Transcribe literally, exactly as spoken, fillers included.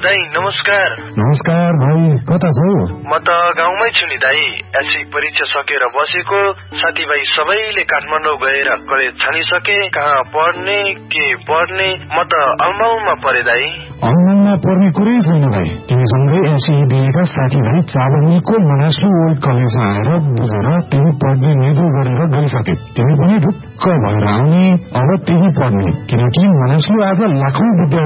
दाई नमस्कार। नमस्कार भाइ, कता छौ? म त गाउँमै छु नि दाई। एससी परीक्षा सकेर बसेको। साथीभाइ सबैले काठमाडौँ गएर कलेज छानिसके। कहाँ पढ्ने के पढ्ने म त अलमलमा परे दाई। अलमलमा पर्ने कुरै छैन भाइ। तिमीसँगै एससी दिएका साथीभाइ चाबनीको मनासु ओल्ड कलेजमा आएर बुझेर तिमी पढ्ने निर्णय गरेर गइसके। तिमी पनि ढुक्क भएर आउने, अब त्यही पढ्ने, किनकि मनासु आज लाखौं विद्यार्थी